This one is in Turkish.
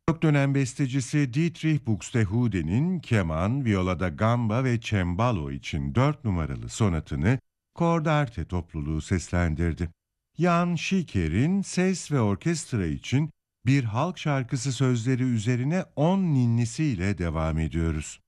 Barok dönem bestecisi Dietrich Buxtehude'nin keman, violada gamba ve cembalo için 4 numaralı sonatını Kordarte topluluğu seslendirdi. Jan Schicker'in ses ve orkestra için bir halk şarkısı sözleri üzerine 10 ninnisiyle devam ediyoruz.